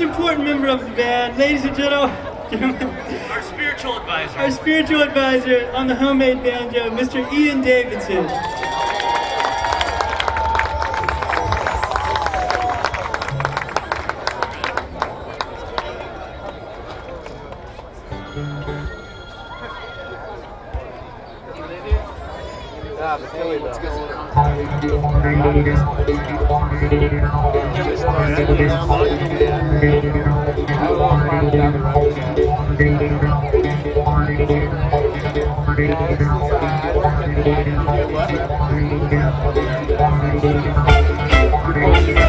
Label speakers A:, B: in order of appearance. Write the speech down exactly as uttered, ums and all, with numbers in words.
A: most important member of the band, ladies and gentlemen,
B: Our spiritual advisor.
A: our spiritual advisor on the homemade banjo, Mister Ian Davidson.
C: Ah, but silly though. I